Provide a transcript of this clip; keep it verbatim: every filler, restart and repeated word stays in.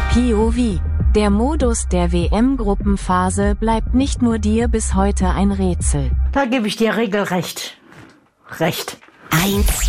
P O V. Der Modus der W M-Gruppenphase bleibt nicht nur dir bis heute ein Rätsel. Da gebe ich dir regelrecht recht. eins